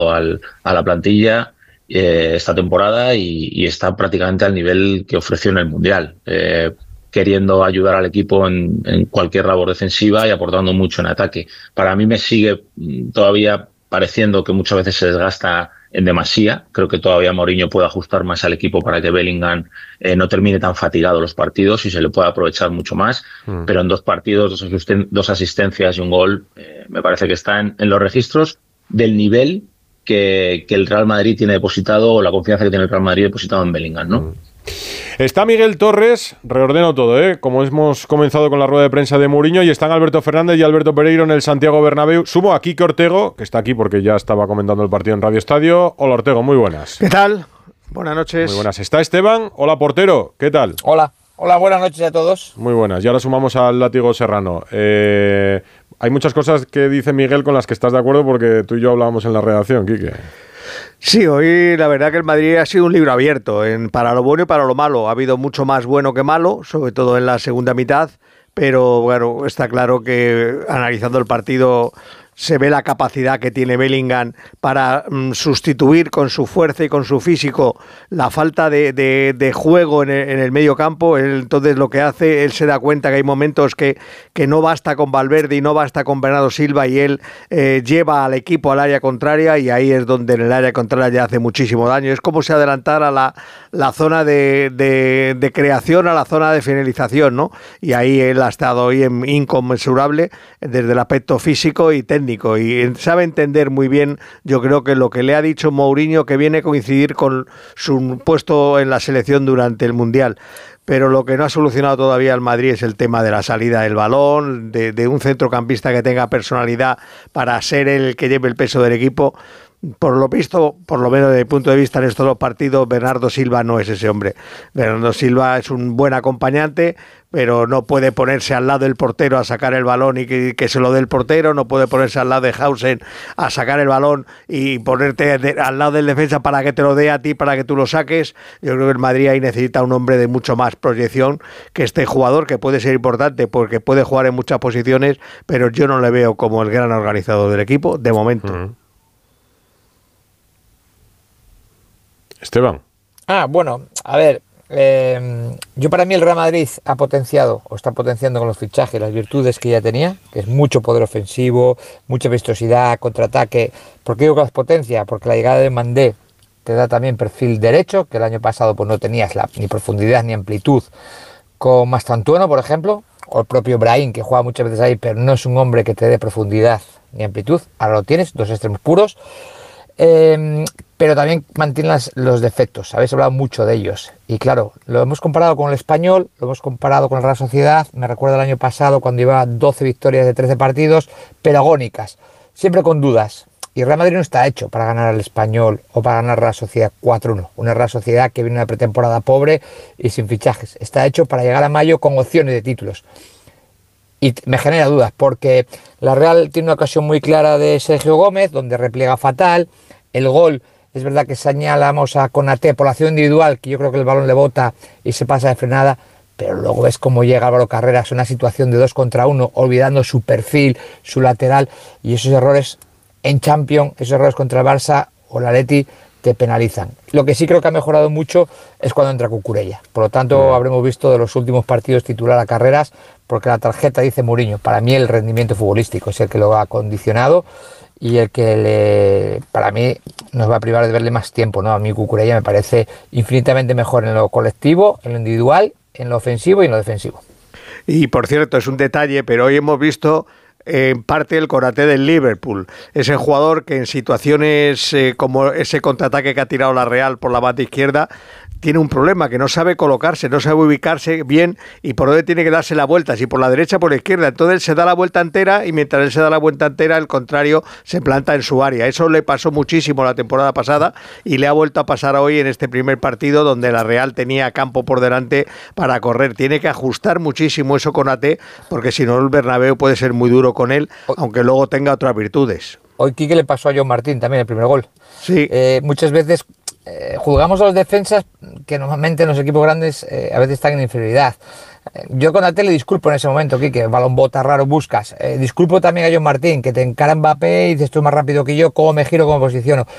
a la plantilla esta temporada y está prácticamente al nivel que ofreció en el Mundial, queriendo ayudar al equipo en cualquier labor defensiva y aportando mucho en ataque. Para mí me sigue todavía pareciendo que muchas veces se desgasta en demasía. Creo que todavía Mourinho puede ajustar más al equipo para que Bellingham no termine tan fatigado los partidos y se le pueda aprovechar mucho más. Pero en 2 partidos, 2 asistencias y un gol, me parece que está en los registros del nivel que el Real Madrid tiene depositado, o la confianza que tiene el Real Madrid depositado en Bellingham, ¿no? Está Miguel Torres, reordeno todo, como hemos comenzado con la rueda de prensa de Mourinho, y están Alberto Fernández y Alberto Pereiro en el Santiago Bernabéu. Sumo a Quique Ortego, que está aquí porque ya estaba comentando el partido en Radio Estadio. Hola Ortego, muy buenas. ¿Qué tal? Buenas noches. Muy buenas. Está Esteban. Hola portero, ¿qué tal? Hola, buenas noches a todos. Muy buenas. Y ahora sumamos al Látigo Serrano. Hay muchas cosas que dice Miguel con las que estás de acuerdo porque tú y yo hablábamos en la redacción, Quique. Sí, hoy la verdad que el Madrid ha sido un libro abierto, para lo bueno y para lo malo. Ha habido mucho más bueno que malo, sobre todo en la segunda mitad, pero bueno, está claro que analizando el partido se ve la capacidad que tiene Bellingham para sustituir con su fuerza y con su físico la falta de juego en el medio campo. Entonces lo que hace, él se da cuenta que hay momentos que no basta con Valverde y no basta con Bernardo Silva, y él lleva al equipo al área contraria, y ahí es donde en el área contraria ya hace muchísimo daño. Es como si adelantara la zona de creación a la zona de finalización, ¿no? Y ahí él ha estado hoy inconmensurable desde el aspecto físico y técnico, y sabe entender muy bien, yo creo, que lo que le ha dicho Mourinho, que viene a coincidir con su puesto en la selección durante el Mundial. Pero lo que no ha solucionado todavía el Madrid es el tema de la salida del balón, de un centrocampista que tenga personalidad para ser el que lleve el peso del equipo. Por lo visto, por lo menos desde mi punto de vista en estos 2 partidos, Bernardo Silva no es ese hombre. Bernardo Silva es un buen acompañante, pero no puede ponerse al lado del portero a sacar el balón y que se lo dé el portero, no puede ponerse al lado de Hausen a sacar el balón y ponerte al lado del defensa para que te lo dé a ti, para que tú lo saques. Yo creo que el Madrid ahí necesita un hombre de mucho más proyección que este jugador, que puede ser importante porque puede jugar en muchas posiciones, pero yo no le veo como el gran organizador del equipo, de momento. Esteban. Bueno, a ver, yo para mí el Real Madrid ha potenciado, o está potenciando con los fichajes, las virtudes que ya tenía, que es mucho poder ofensivo, mucha vistosidad, contraataque. ¿Por qué digo que las potencia? Porque la llegada de Mandé te da también perfil derecho, que el año pasado pues no tenías ni profundidad ni amplitud con Mastantuono, por ejemplo, o el propio Brahim, que juega muchas veces ahí, pero no es un hombre que te dé profundidad ni amplitud. Ahora lo tienes, 2 extremos puros. Pero también mantienen los defectos, habéis hablado mucho de ellos, y claro, lo hemos comparado con el Español, lo hemos comparado con la Real Sociedad. Me recuerdo el año pasado cuando iba 12 victorias de 13 partidos, pero agónicas, siempre con dudas, y el Real Madrid no está hecho para ganar al Español o para ganar a la Real Sociedad 4-1, una Real Sociedad que viene una pretemporada pobre y sin fichajes, está hecho para llegar a mayo con opciones de títulos. Y me genera dudas, porque la Real tiene una ocasión muy clara de Sergio Gómez, donde repliega fatal. El gol, es verdad que señalamos a Konaté por la acción individual, que yo creo que el balón le bota y se pasa de frenada, pero luego ves cómo llega Álvaro Carreras a una situación de 2 contra 1, olvidando su perfil, su lateral, y esos errores en Champions, esos errores contra el Barça o el Atleti, te penalizan. Lo que sí creo que ha mejorado mucho es cuando entra Cucurella. Por lo tanto, habremos visto de los últimos partidos titular a Carreras, porque la tarjeta dice Mourinho. Para mí el rendimiento futbolístico es el que lo ha condicionado y el que para mí nos va a privar de verle más tiempo, ¿no? A mí Cucurella me parece infinitamente mejor en lo colectivo, en lo individual, en lo ofensivo y en lo defensivo. Y por cierto, es un detalle, pero hoy hemos visto en parte el Konaté del Liverpool, ese jugador que en situaciones como ese contraataque que ha tirado la Real por la banda izquierda tiene un problema, que no sabe colocarse, no sabe ubicarse bien y por donde tiene que darse la vuelta, si por la derecha o por la izquierda. Entonces él se da la vuelta entera y mientras él se da la vuelta entera, el contrario se planta en su área. Eso le pasó muchísimo la temporada pasada y le ha vuelto a pasar hoy en este primer partido donde la Real tenía campo por delante para correr. Tiene que ajustar muchísimo eso con AT, porque si no el Bernabéu puede ser muy duro con él, aunque luego tenga otras virtudes. Hoy Quique le pasó a John Martín también el primer gol. Sí. Muchas veces juzgamos a los defensas que normalmente en los equipos grandes a veces están en inferioridad. Yo con Ate le disculpo en ese momento, Quique, balón bota raro buscas. Disculpo también a John Martín, que te encara Mbappé y dices tú más rápido que yo, cómo me giro, cómo me posiciono.